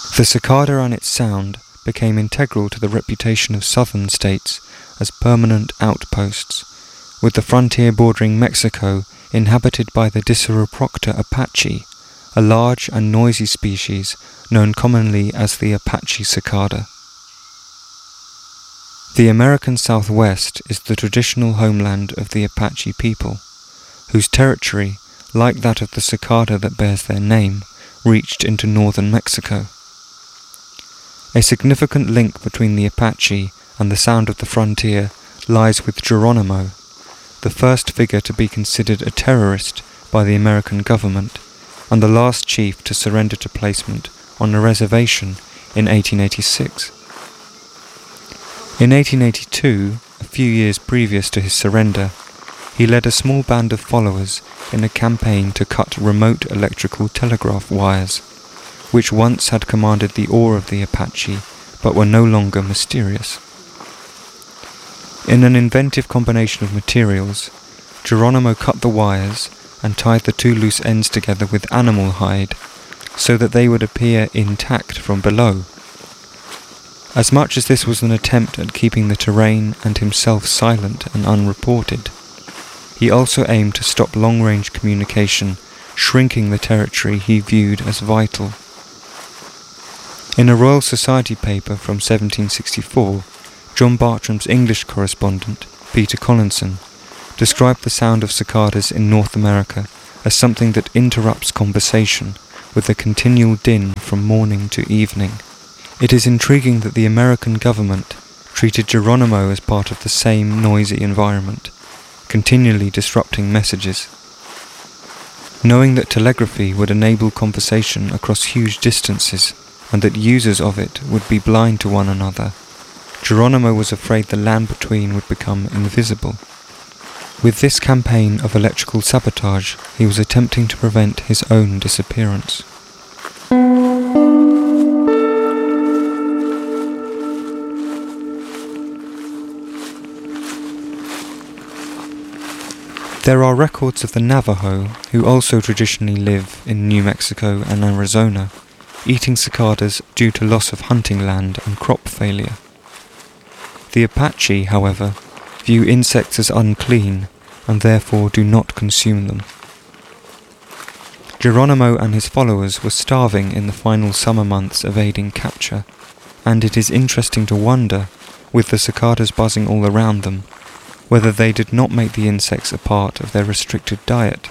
The cicada and its sound became integral to the reputation of southern states as permanent outposts, with the frontier bordering Mexico inhabited by the Dissaroprocta apache, a large and noisy species known commonly as the Apache cicada. The American Southwest is the traditional homeland of the Apache people, whose territory, like that of the cicada that bears their name, reached into northern Mexico. A significant link between the Apache and the sound of the frontier lies with Geronimo, the first figure to be considered a terrorist by the American government, and the last chief to surrender to placement on a reservation in 1886. In 1882, a few years previous to his surrender, he led a small band of followers in a campaign to cut remote electrical telegraph wires, which once had commanded the awe of the Apache, but were no longer mysterious. In an inventive combination of materials, Geronimo cut the wires and tied the two loose ends together with animal hide, so that they would appear intact from below. As much as this was an attempt at keeping the terrain and himself silent and unreported, he also aimed to stop long-range communication, shrinking the territory he viewed as vital. In a Royal Society paper from 1764, John Bartram's English correspondent, Peter Collinson, described the sound of cicadas in North America as something that interrupts conversation with a continual din from morning to evening. It is intriguing that the American government treated Geronimo as part of the same noisy environment, continually disrupting messages. Knowing that telegraphy would enable conversation across huge distances and that users of it would be blind to one another, Geronimo was afraid the land between would become invisible. With this campaign of electrical sabotage, he was attempting to prevent his own disappearance. There are records of the Navajo, who also traditionally live in New Mexico and Arizona, eating cicadas due to loss of hunting land and crop failure. The Apache, however, view insects as unclean and therefore do not consume them. Geronimo and his followers were starving in the final summer months evading capture, and it is interesting to wonder, with the cicadas buzzing all around them, whether they did not make the insects a part of their restricted diet.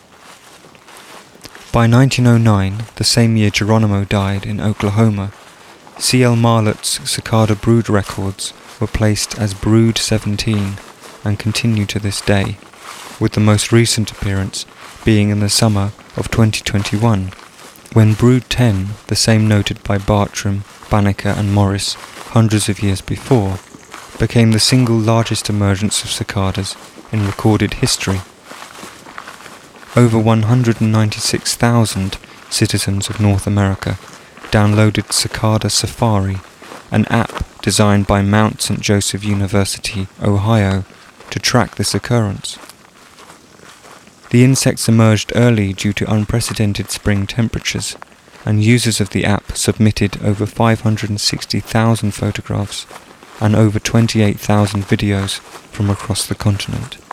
By 1909, the same year Geronimo died in Oklahoma, C.L. Marlot's cicada brood records were placed as Brood 17 and continue to this day, with the most recent appearance being in the summer of 2021, when Brood 10, the same noted by Bartram, Banneker and Morris hundreds of years before, became the single largest emergence of cicadas in recorded history. Over 196,000 citizens of North America downloaded Cicada Safari, an app designed by Mount St. Joseph University, Ohio, to track this occurrence. The insects emerged early due to unprecedented spring temperatures, and users of the app submitted over 560,000 photographs and over 28,000 videos from across the continent.